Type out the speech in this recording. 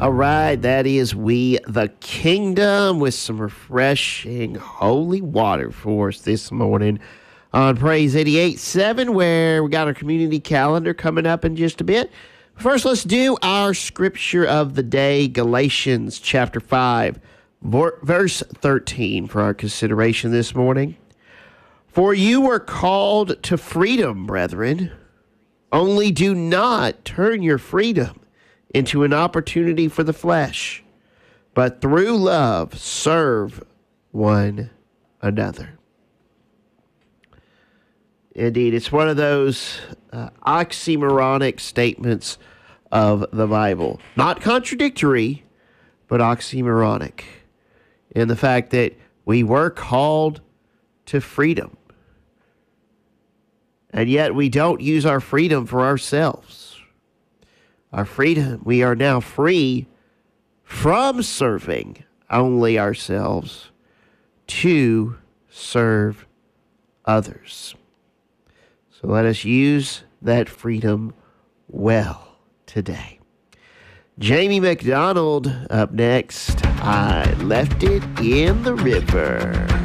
All right, that is We the Kingdom with some refreshing holy water for us this morning on Praise 88.7, where we got our community calendar coming up in just a bit. First, let's do our scripture of the day, Galatians chapter 5, verse 13 for our consideration this morning. For you were called to freedom, brethren. Only do not turn your freedom into an opportunity for the flesh, but through love serve one another. Indeed, it's one of those oxymoronic statements of the Bible. Not contradictory, but oxymoronic in the fact that we were called to freedom. And yet we don't use our freedom for ourselves. Our freedom, we are now free from serving only ourselves to serve others. So let us use that freedom well today. Jamie McDonald up next. I Left It in the River.